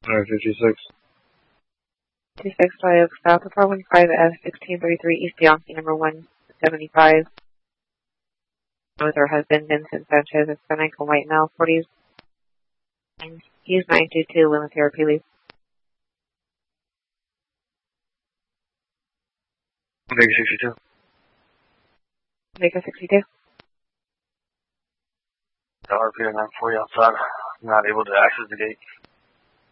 56. 26 Oak South, 415F, 1633 East Yankee, number 175. With her husband, Vincent Sanchez, it's Seneca White male, 40s. He's 922, women's therapy leave. Make 62. Make a 62. RP 940 outside. Not able to access the gate.